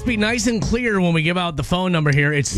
be nice and clear when we give out the phone number here. It's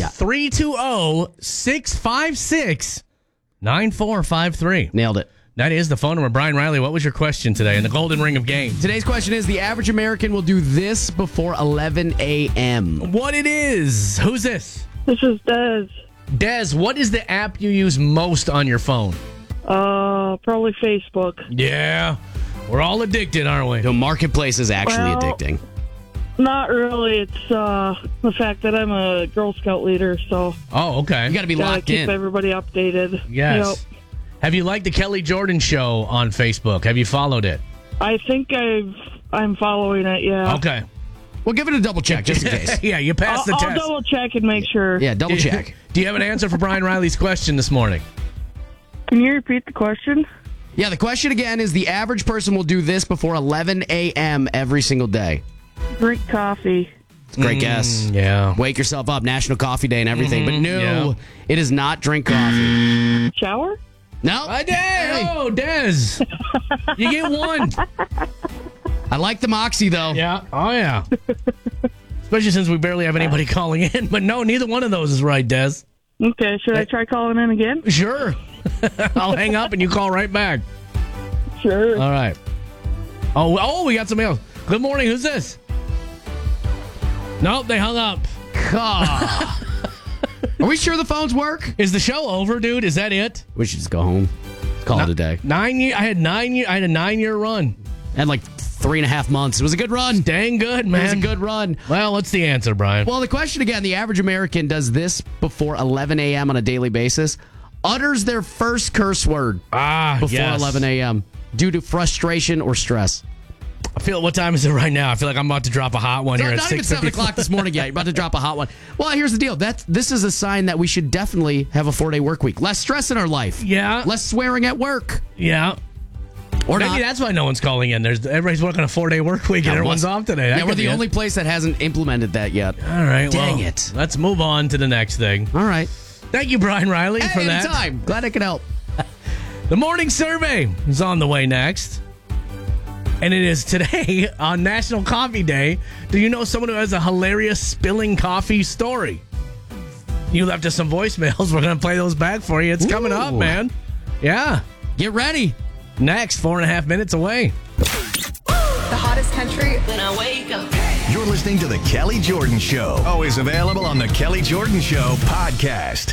320-656-9453. Nailed it. That is the phone number. Brian Riley, what was your question today in the Golden Ring of Game? Today's question is, the average American will do this before 11 a.m. What it is? Who's this? This is Des. Des, what is the app you use most on your phone? Probably Facebook. Yeah. We're all addicted, aren't we? The marketplace is actually addicting. Not really. It's the fact that I'm a Girl Scout leader, so... Oh, okay. You got to be gotta locked keep in. everybody updated. Yes. Yep. Have you liked the Kelly Jordan Show on Facebook? Have you followed it? I think I'm following it, yeah. Okay. Well, give it a double check, just in case. Yeah, you passed the I'll test. double check and make sure. Yeah, double check. Do you have an answer for Brian Riley's question this morning? Can you repeat the question? Yeah, the question again is, the average person will do this before 11 a.m. every single day. Drink coffee. Great guess. Yeah. Wake yourself up, National Coffee Day and everything. But no, it is not drink coffee. Shower? No. I did. Oh, Des. You get one. I like the moxie, though. Yeah. Oh, yeah. Especially since we barely have anybody calling in. But no, neither one of those is right, Des. Okay, should I try calling in again? Sure. I'll hang up and you call right back. Sure. All right. Oh, we got somebody else. Good morning. Who's this? Nope, they hung up. Are we sure the phones work? Is the show over, dude? Is that it? We should just go home. Call it a day. 9 year. I had a 9-year run. And like 3.5 months. It was a good run. Dang good, man. It was a good run. Well, what's the answer, Brian? Well, the question again, the average American does this before 11 a.m. on a daily basis, utters their first curse word before 11 a.m. due to frustration or stress. I feel, what time is it right now? I feel like I'm about to drop a hot one here at 6:54. Not even 7 o'clock this morning yet. You're about to drop a hot one. Well, here's the deal. This is a sign that we should definitely have a 4-day work week. Less stress in our life. Yeah. Less swearing at work. Yeah. Or Maybe not. that's why no one's calling in. Everybody's working a 4-day work week and everyone's off today. Yeah, we're the only place that hasn't implemented that yet. All right. Dang well, it. Let's move on to the next thing. All right. Thank you, Brian Riley, for that. Anytime. Glad I could help. The morning survey is on the way next. And it is today on National Coffee Day. Do you know someone who has a hilarious spilling coffee story? You left us some voicemails. We're going to play those back for you. It's coming up, man. Yeah. Get ready. Next, 4.5 minutes away. The hottest country when I wake up. You're listening to The Kelly Jordan Show. Always available on The Kelly Jordan Show podcast.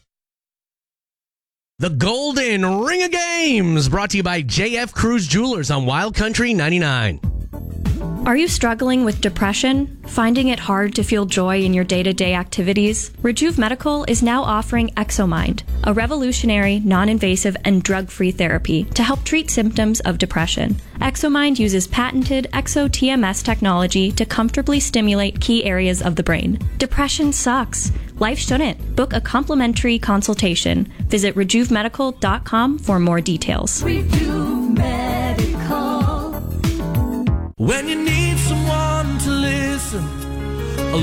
The Golden Ring of Games, brought to you by JF Cruz Jewelers on Wild Country 99. Are you struggling with depression? Finding it hard to feel joy in your day-to-day activities? Rejuve Medical is now offering ExoMind, a revolutionary, non-invasive, and drug-free therapy to help treat symptoms of depression. ExoMind uses patented ExoTMS technology to comfortably stimulate key areas of the brain. Depression sucks. Life shouldn't. Book a complimentary consultation. Visit RejuveMedical.com for more details. Rejuve Medical. When you need